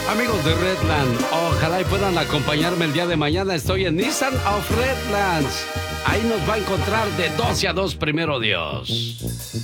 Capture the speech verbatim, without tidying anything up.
Amigos de Redland, ojalá y puedan acompañarme el día de mañana. Estoy en Nissan of Redlands. Ahí nos va a encontrar de doce a dos, primero Dios.